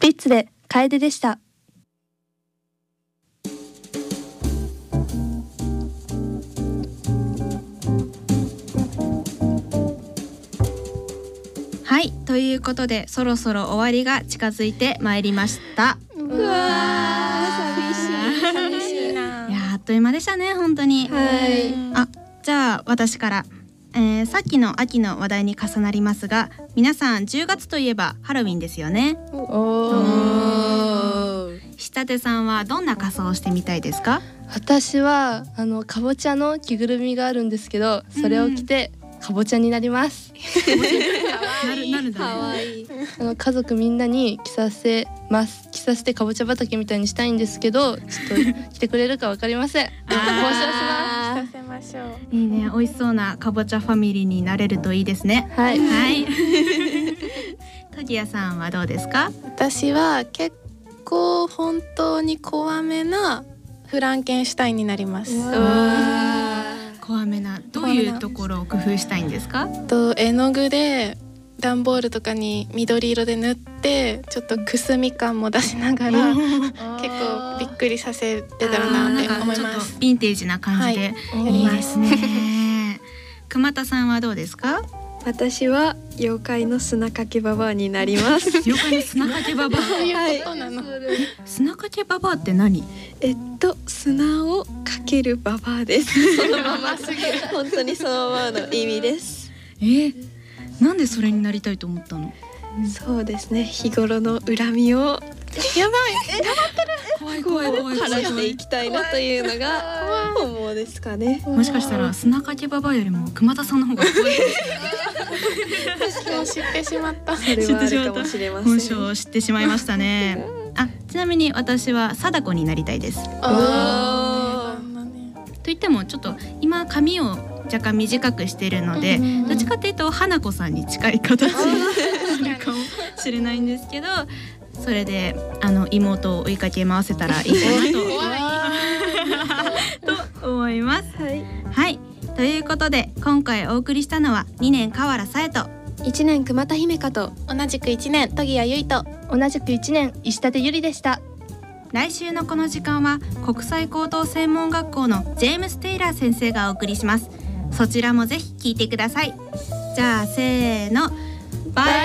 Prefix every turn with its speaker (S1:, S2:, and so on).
S1: ピッツで楓でした。
S2: はい、ということでそろそろ終わりが近づいてまいりました。
S3: うわー、寂しいな。
S2: いやあっという間でしたね、本当に。じゃあ私から、さっきの秋の話題に重なりますが、皆さん10月といえばハロウィンですよね。下手さんはどんな仮装をしてみたいですか？
S1: 私はかぼちゃの着ぐるみがあるんですけど、それを着てかぼちゃになります。
S2: なるんだね。
S3: かわいい。
S1: 家族みんなに着させてかぼちゃ畑みたいにしたいんですけど、ちょっと来てくれるかわかりません。交渉します。
S3: させましょう。
S2: いいね、美味しそうなかぼちゃファミリーになれるといいですね。
S1: はい
S2: はい。トギヤさんはどうですか？
S3: 私は結構本当に怖めなフランケンシュタインになります。
S2: 怖めな、どういうところを工夫したいんですか？
S3: 絵の具で段ボールとかに緑色で塗って、ちょっとくすみ感も出しながら結構びっくりさせてたらなって思います。
S2: ちょっとヴィンテージな感じで、いいですね。熊田さんはどうですか？
S4: 私は妖怪の砂かけババアになります。
S2: 妖怪の砂かけババア。砂かけババアって何？
S4: 砂をかけるババアです。そのまますぎる。本当にそのままの意味です。
S2: なんでそれになりたいと思ったの？
S4: そうですね、日頃の恨みを
S2: 怖い
S4: 晴らしていきたいなというのが思うですかね。
S2: もしかしたら砂かけババアよりも熊田さんの方が怖いかもしれない。
S3: 確かに知ってしまった。
S4: それはあるかもしれません。
S2: 本性を知ってしまいましたね。ちなみに私は貞子になりたいです。といってもちょっと今髪を若干短くしているので、どっちかというと花子さんに近い形になるかもしれないんですけど、それで妹を追いかけ回せたらいいかなと思います。はい、ということで今回お送りしたのは2年河原紗恵と
S4: 1年熊田姫香と、
S3: 同じく1年戸木谷結衣と、
S1: 同じく1年石立ゆりでした。
S2: 来週のこの時間は国際高等専門学校のジェームス・テイラー先生がお送りします。そちらもぜひ聞いてください。じゃあせーの、バイバイ。